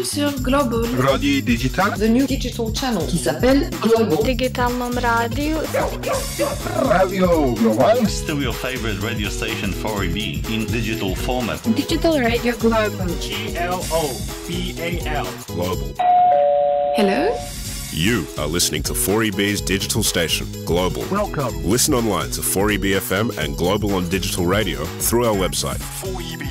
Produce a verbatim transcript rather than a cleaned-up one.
Sur Global. Radio Digital. The new digital channel qui s'appelle Global. Digitalnom radio. Radio Global. Still your favorite radio station four E B in digital format. Digital Radio Global. G L O B A L. Global. Hello? You are listening to four E B's digital station, Global. Welcome. Listen online to four E B F M and Global on digital radio through our website. four E B